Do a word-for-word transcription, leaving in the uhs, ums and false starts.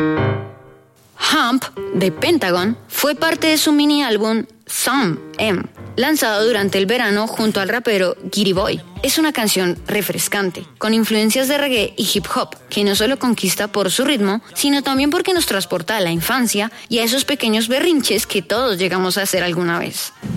Hump, de Pentagon, fue parte de su mini álbum Some M, lanzado durante el verano junto al rapero Giddy Boy. Es una canción refrescante, con influencias de reggae y hip hop, que no solo conquista por su ritmo, sino también porque nos transporta a la infancia y a esos pequeños berrinches que todos llegamos a hacer alguna vez.